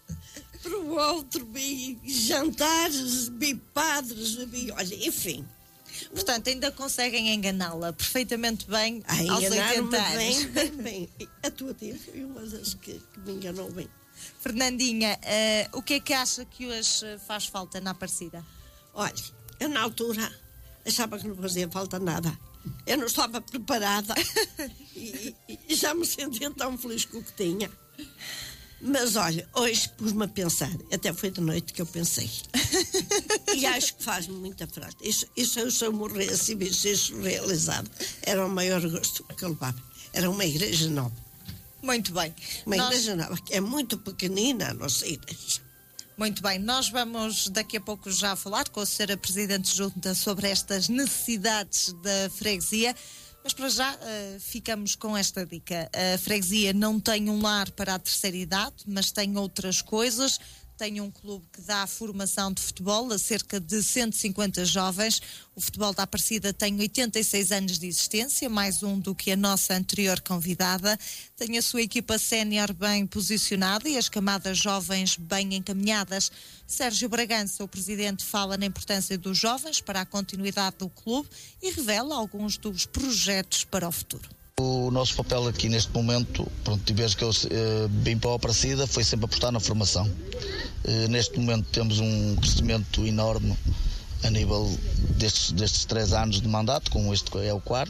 o outro, vi jantares, vi padres, vi, olha, enfim. Portanto, ainda conseguem enganá-la perfeitamente bem aos 80 anos. Bem. A tua tia foi uma das que me enganou bem. Fernandinha, o que é que acha que hoje faz falta na Aparecida? Olha, eu na altura achava que não fazia falta nada. Eu não estava preparada e já me sentia tão feliz com o que tinha. Mas olha, hoje pus-me a pensar, até foi de noite que eu pensei. E acho que faz-me muita falta. Isso se eu morresse e visse isso realizado, era o maior gosto que eu levava. Era uma igreja nova. Muito bem. Uma igreja nova, que é muito pequenina a nossa igreja. Muito bem, nós vamos daqui a pouco já falar com a senhora Presidente Junta sobre estas necessidades da freguesia, mas para já ficamos com esta dica. A freguesia não tem um lar para a terceira idade, mas tem outras coisas. Tem um clube que dá formação de futebol a cerca de 150 jovens. O futebol da Aparecida tem 86 anos de existência, mais um do que a nossa anterior convidada. Tem a sua equipa sénior bem posicionada e as camadas jovens bem encaminhadas. Sérgio Bragança, o presidente, fala na importância dos jovens para a continuidade do clube e revela alguns dos projetos para o futuro. O nosso papel aqui neste momento, pronto, desde que eu vim para a Aparecida, foi sempre apostar na formação. Neste momento temos um crescimento enorme a nível destes 3 anos de mandato, como este é o 4º.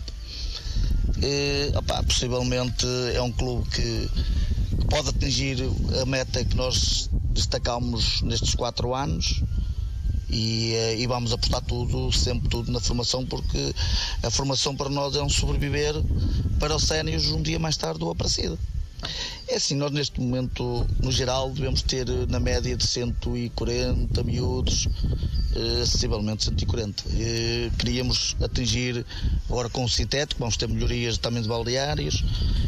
Possivelmente é um clube que pode atingir a meta que nós destacámos nestes 4 anos. E vamos apostar sempre tudo na formação, porque a formação para nós é um sobreviver para os séniores um dia mais tarde do Aparecida. É assim, nós neste momento, no geral, devemos ter na média de 140 miúdos, acessivelmente 140. Queríamos atingir, agora com o sintético, vamos ter melhorias também de balneários,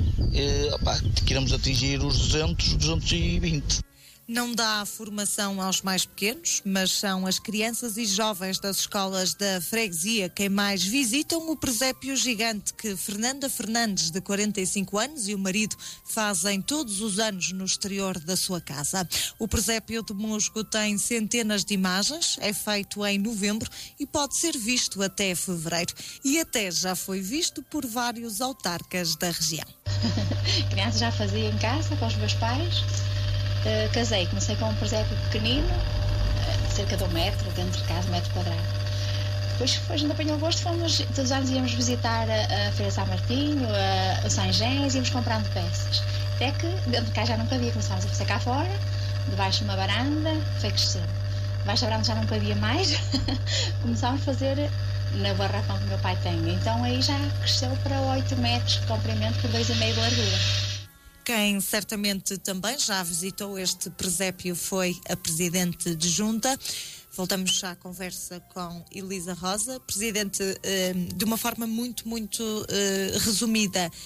queremos atingir os 220. Não dá formação aos mais pequenos, mas são as crianças e jovens das escolas da freguesia quem mais visitam o presépio gigante que Fernanda Fernandes, de 45 anos, e o marido fazem todos os anos no exterior da sua casa. O presépio de Musgo tem centenas de imagens, é feito em novembro e pode ser visto até fevereiro. E até já foi visto por vários autarcas da região. Criança já fazia em casa com os meus pais. Casei, comecei com um presépio pequenino, cerca de 1 metro, dentro de casa, 1 metro quadrado. Depois a gente apanhou o gosto, todos os anos íamos visitar a Feira de São Martinho, o São Gens, íamos comprando peças. Até que dentro de casa já não cabia, começámos a fazer cá fora, debaixo de uma varanda, foi crescendo. Debaixo da varanda já não cabia mais, começámos a fazer na barracão que o meu pai tem. Então aí já cresceu para 8 metros de comprimento por 2,5 de largura. Quem certamente também já visitou este presépio foi a Presidente de Junta. Voltamos à conversa com Elisa Rosa. Presidente, de uma forma muito resumida,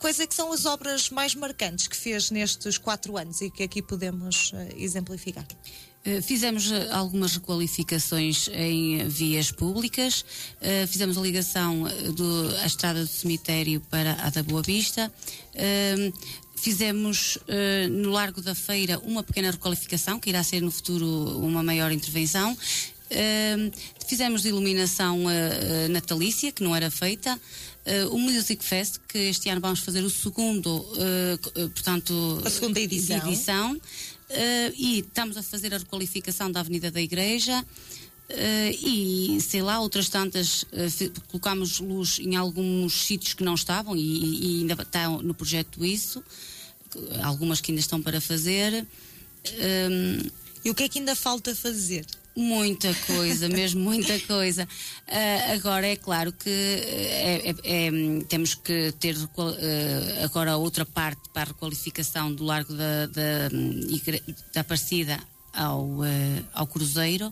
Quais é que são as obras mais marcantes que fez nestes 4 anos e que aqui podemos exemplificar? Fizemos algumas requalificações em vias públicas, fizemos a ligação da estrada do cemitério para a da Boa Vista, fizemos no Largo da Feira uma pequena requalificação, que irá ser no futuro uma maior intervenção. Fizemos iluminação natalícia, que não era feita. O Music Fest, que este ano vamos fazer o segundo, a segunda edição. E estamos a fazer a requalificação da Avenida da Igreja e sei lá, outras tantas, colocámos luz em alguns sítios que não estavam e ainda está no projeto isso, algumas que ainda estão para fazer. E o que é que ainda falta fazer? Muita coisa, mesmo muita coisa. Agora é claro que temos que ter agora outra parte para a requalificação do Largo da Aparecida ao Cruzeiro.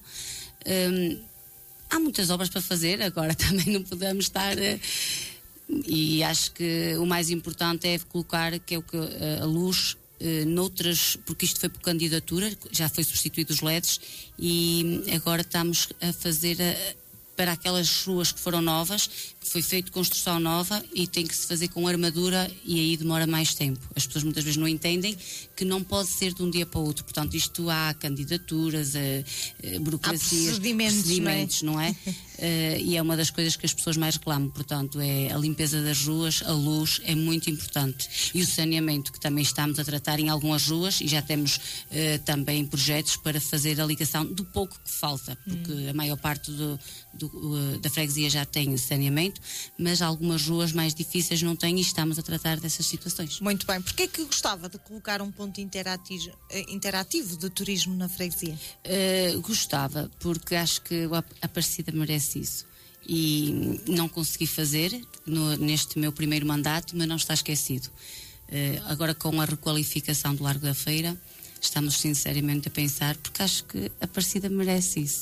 Há muitas obras para fazer, agora também não podemos estar. E acho que o mais importante é colocar que é a luz. Noutras, porque isto foi por candidatura, já foi substituído os LEDs e agora estamos a fazer para aquelas ruas que foram novas, que foi feito construção nova e tem que se fazer com armadura e aí demora mais tempo. As pessoas muitas vezes não entendem que não pode ser de um dia para o outro, portanto isto há candidaturas, burocracias, procedimentos, não é? E é uma das coisas que as pessoas mais reclamam, portanto é a limpeza das ruas, a luz é muito importante e o saneamento, que também estamos a tratar em algumas ruas e já temos também projetos para fazer a ligação do pouco que falta, porque a maior parte da freguesia já tem saneamento, mas algumas ruas mais difíceis não têm e estamos a tratar dessas situações. Muito bem. Porquê é que gostava de colocar um ponto interativo de turismo na freguesia? Gostava, porque acho que a Aparecida merece isso e não consegui fazer neste meu primeiro mandato, mas não está esquecido. Agora com a requalificação do Largo da Feira estamos sinceramente a pensar, porque acho que a Aparecida merece isso.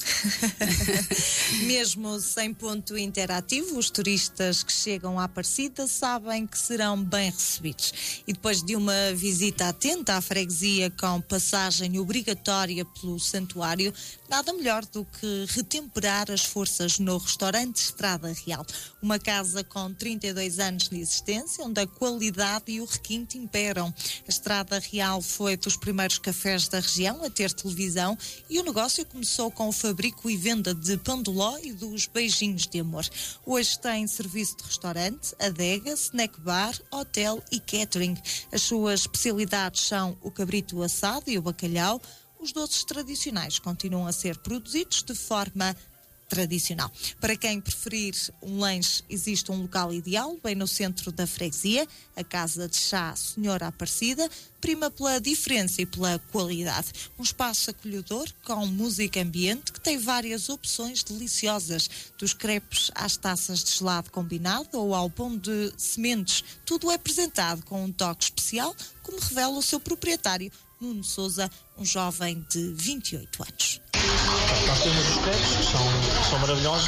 Mesmo sem ponto interativo, os turistas que chegam à Aparecida sabem que serão bem recebidos. E depois de uma visita atenta à freguesia com passagem obrigatória pelo santuário, nada melhor do que retemperar as forças no restaurante Estrada Real. Uma casa com 32 anos de existência, onde a qualidade e o requinte imperam. A Estrada Real foi dos primeiros cafés da região a ter televisão e o negócio começou com o fabrico e venda de pão de ló e dos beijinhos de amor. Hoje tem serviço de restaurante, adega, snack bar, hotel e catering. As suas especialidades são o cabrito assado e o bacalhau. Os doces tradicionais continuam a ser produzidos de forma tradicional. Para quem preferir um lanche, existe um local ideal, bem no centro da freguesia, a Casa de Chá Senhora Aparecida, prima pela diferença e pela qualidade. Um espaço acolhedor com música ambiente que tem várias opções deliciosas, dos crepes às taças de gelado combinado ou ao pão de sementes. Tudo é apresentado com um toque especial, como revela o seu proprietário, Nuno Sousa, um jovem de 28 anos. Nós temos os crepes, que são maravilhosos,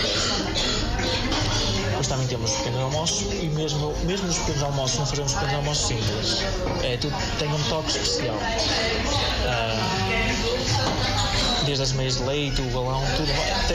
mas também temos os pequenos almoços e mesmo nos pequenos almoços não fazemos pequenos almoços simples. Tudo tem um toque especial. Desde as meias de leite, o balão, tudo.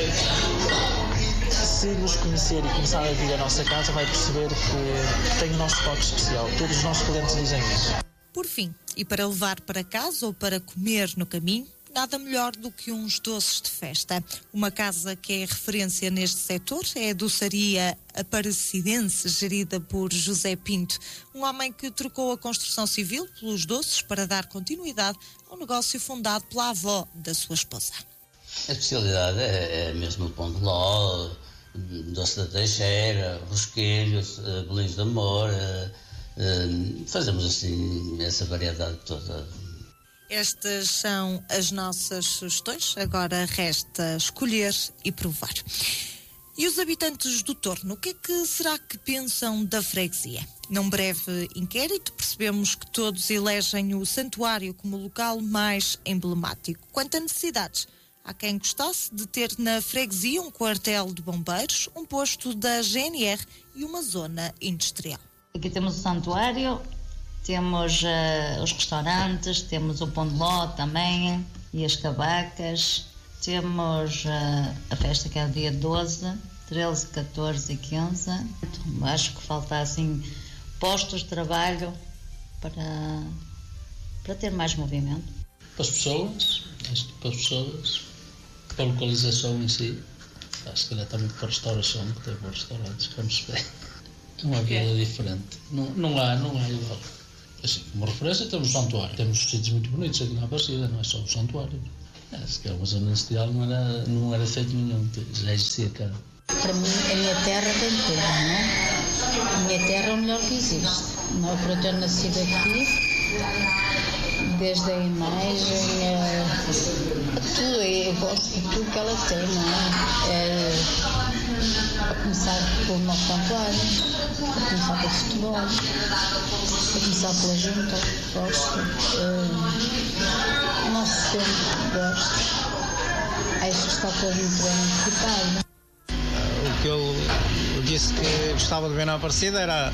Se nos conhecer e começar a vir à nossa casa, vai perceber que tem o nosso toque especial. Todos os nossos clientes dizem isso. Por fim, e para levar para casa ou para comer no caminho, nada melhor do que uns doces de festa. Uma casa que é referência neste setor é a doçaria aparecidense, gerida por José Pinto, um homem que trocou a construção civil pelos doces para dar continuidade ao negócio fundado pela avó da sua esposa. A especialidade é mesmo o pão de ló, doce da teixeira, rosquilhos, bolinhos de amor. Fazemos assim essa variedade toda. Estas são as nossas sugestões, agora resta escolher e provar. E os habitantes do Torno, o que é que será que pensam da freguesia? Num breve inquérito percebemos que todos elegem o santuário como o local mais emblemático. Quanto a necessidades, há quem gostasse de ter na freguesia um quartel de bombeiros, um posto da GNR e uma zona industrial. Aqui temos o santuário, temos os restaurantes, temos o pão de ló também e as cavacas. Temos a festa que é o dia 12, 13, 14 e 15. Acho que falta assim postos de trabalho para ter mais movimento. Para as pessoas, para a localização em si, se calhar também para a restauração, que tem bons restaurantes, como se vê. É uma vida diferente. Não há igual. Assim, como referência temos o santuário. Temos sítios muito bonitos aqui na Aparecida, não é só o santuário. Se calhar uma zona industrial não era feito nenhum, já existia cá. Para mim, a minha terra tem tudo, não é? A minha terra é o melhor que existe. Não é por eu ter nascido aqui, desde a imagem, tudo, eu gosto de tudo que ela tem, não é? A começar pelo nosso santuário, a começar pelo futebol, a começar pela junta, gosto. O nosso tempo, gosto. Acho que está todo muito bem equipado. O que eu disse que gostava de ver na Aparecida era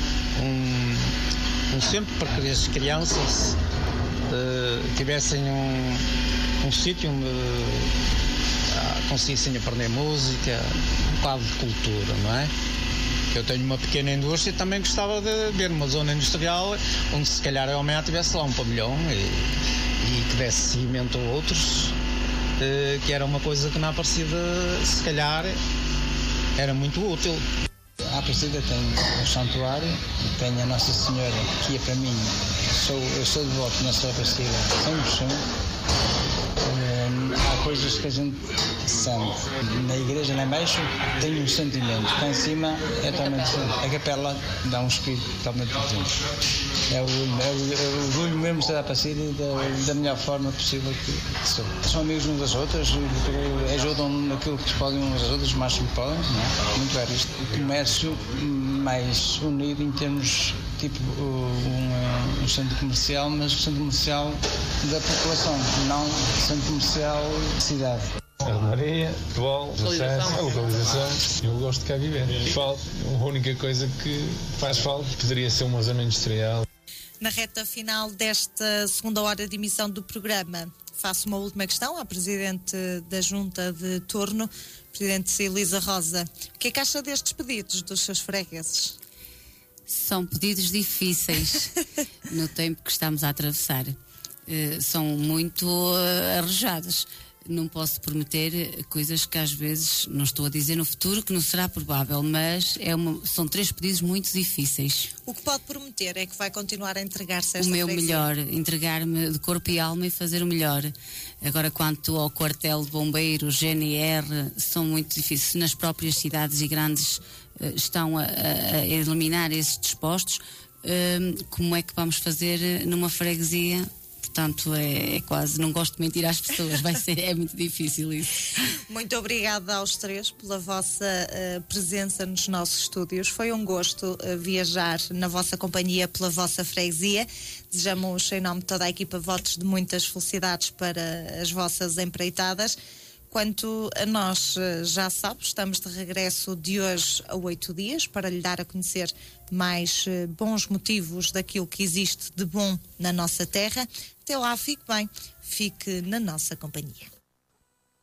um centro para que as crianças tivessem um sítio onde conseguissem aprender música, um bocado de cultura, não é? Eu tenho uma pequena indústria e também gostava de ver uma zona industrial onde se calhar realmente tivesse lá um pavilhão e que desse seguimento a outros, que era uma coisa que na Aparecida se calhar era muito útil. A Aparecida tem o santuário, tem a Nossa Senhora, que é para mim, eu sou devoto de Nossa Aparecida, 100%. Há coisas que a gente sente. Na igreja lá embaixo tem um sentimento, cá em cima é totalmente a capela dá um espírito totalmente diferente. É o orgulho mesmo de ser Aparecida da melhor forma possível que sou. São amigos uns das outras, ajudam naquilo que podem uns das outras, o máximo que podem, não é? Muito é isto. O comércio mais unido em termos tipo um centro comercial, mas o centro comercial da população, não centro comercial de cidade. Maria, futebol, a localização. Eu gosto de cá viver. Falta, a única coisa que faz falta poderia ser uma zona industrial. Na reta final desta segunda hora de emissão do programa, faço uma última questão à Presidente da Junta de Torno, Presidente Elisa Rosa. O que é que acha destes pedidos dos seus fregueses? São pedidos difíceis no tempo que estamos a atravessar. São muito arrojados. Não posso prometer coisas que às vezes, não estou a dizer no futuro que não será provável, mas são 3 pedidos muito difíceis. O que pode prometer é que vai continuar a entregar-se a esta O meu freguesia. melhor, entregar-me de corpo e alma e fazer o melhor. Agora, quanto ao quartel de bombeiros, GNR, são muito difíceis. Nas próprias cidades e grandes estão a eliminar esses dispostos, como é que vamos fazer numa freguesia? Portanto, é quase, não gosto de mentir às pessoas, é muito difícil isso. Muito obrigada aos 3 pela vossa presença nos nossos estúdios. Foi um gosto viajar na vossa companhia pela vossa freguesia. Desejamos, em nome de toda a equipa, votos de muitas felicidades para as vossas empreitadas. Quanto a nós, já sabe, estamos de regresso de hoje a 8 dias para lhe dar a conhecer mais bons motivos daquilo que existe de bom na nossa terra. Até lá, fique bem, fique na nossa companhia.